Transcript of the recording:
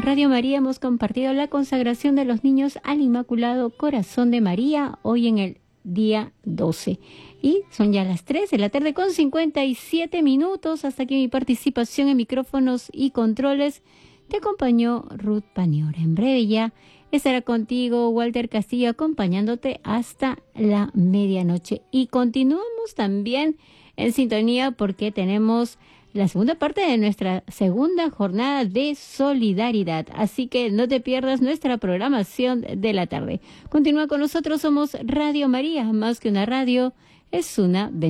En Radio María hemos compartido la consagración de los niños al Inmaculado Corazón de María, hoy en el día 12. Y son ya las 3 de la tarde con 57 minutos. Hasta aquí mi participación en micrófonos y controles. Te acompañó Ruth Panior. En breve ya estará contigo Walter Castillo acompañándote hasta la medianoche. Y continuamos también en sintonía porque tenemos la segunda parte de nuestra segunda jornada de solidaridad. Así que no te pierdas nuestra programación de la tarde. Continúa con nosotros, somos Radio María, más que una radio, es una bendición.